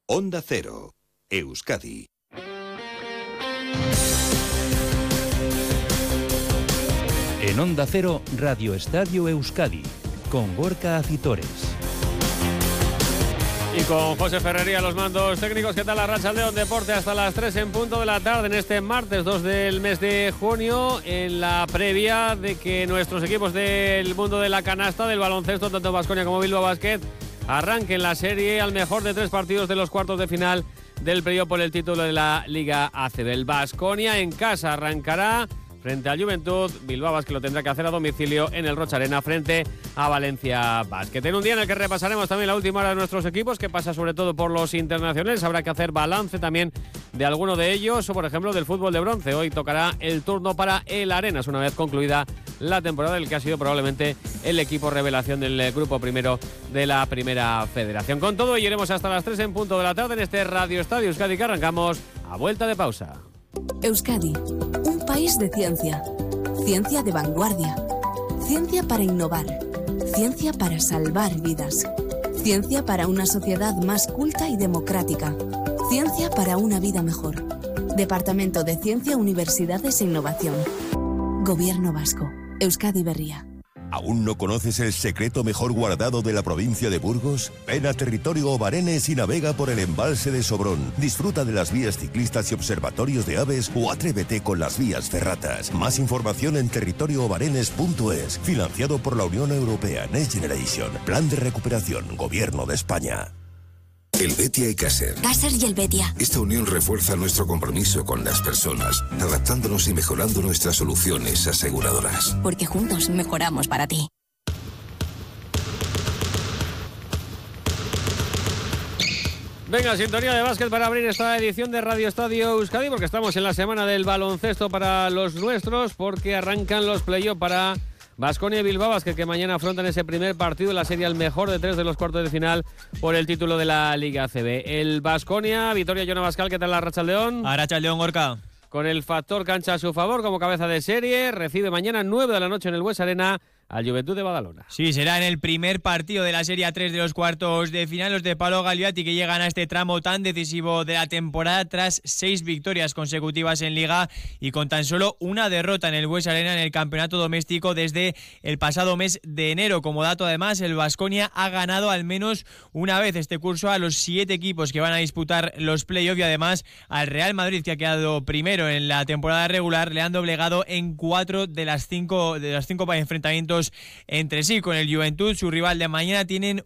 Onda Cero, Euskadi. En Onda Cero, Radio Estadio Euskadi, con Gorka Acitores. Y con José Ferrería, los mandos técnicos. ¿Qué tal? Arratsaldeon Deporte hasta las 3 en punto de la tarde en este martes 2 del mes de junio, en la previa de que nuestros equipos del mundo de la canasta, del baloncesto, tanto Baskonia como Bilbao Basket, arranquen la serie al mejor de 3 partidos de los cuartos de final del playoff por el título de la Liga ACB. El Baskonia en casa arrancará frente al Juventud. Bilbao Basket lo tendrá que hacer a domicilio en el Rocha Arena frente a Valencia Basket. En un día en el que repasaremos también la última hora de nuestros equipos, que pasa sobre todo por los internacionales. Habrá que hacer balance también de alguno de ellos, o por ejemplo del fútbol de bronce. Hoy tocará el turno para el Arenas, una vez concluida la temporada, del que ha sido probablemente el equipo revelación del grupo primero de la Primera Federación. Con todo, y iremos hasta las 3 en punto de la tarde en este Radio Estadio Euskadi, que arrancamos a vuelta de pausa. Euskadi, un país de ciencia. Ciencia de vanguardia. Ciencia para innovar. Ciencia para salvar vidas. Ciencia para una sociedad más culta y democrática. Ciencia para una vida mejor. Departamento de Ciencia, Universidades e Innovación. Gobierno Vasco. Euskadi Berria. ¿Aún no conoces el secreto mejor guardado de la provincia de Burgos? Ven a Territorio Obarenes y navega por el embalse de Sobrón. Disfruta de las vías ciclistas y observatorios de aves o atrévete con las vías ferratas. Más información en territorioobarenes.es. Financiado por la Unión Europea Next Generation. Plan de recuperación. Gobierno de España. Helvetia y Caser. Caser y Helvetia. Esta unión refuerza nuestro compromiso con las personas, adaptándonos y mejorando nuestras soluciones aseguradoras. Porque juntos mejoramos para ti. Venga, sintonía de básquet para abrir esta edición de Radio Estadio Euskadi, porque estamos en la semana del baloncesto para los nuestros, porque arrancan los playoffs para Baskonia y Bilbao Basket, que mañana afrontan ese primer partido de la serie al mejor de 3 de los cuartos de final por el título de la Liga ACB. El Baskonia, Vitoria Jona Bascal, ¿qué tal la Arratsaldeon? Arratsaldeon, Gorka. Con el factor cancha a su favor como cabeza de serie, recibe mañana 9 de la noche en el Bues Arena al Juventud de Badalona. Sí, será en el primer partido de la Serie A3 de los cuartos de final, los de Paolo Gagliati, que llegan a este tramo tan decisivo de la temporada tras 6 victorias consecutivas en Liga y con tan solo una derrota en el Bues Arena en el campeonato doméstico desde el pasado mes de enero. Como dato, además, el Baskonia ha ganado al menos una vez este curso a los 7 equipos que van a disputar los playoffs, y además al Real Madrid, que ha quedado primero en la temporada regular, le han doblegado en 4 de las 5 enfrentamientos entre sí. Con el Juventud, su rival de mañana, tienen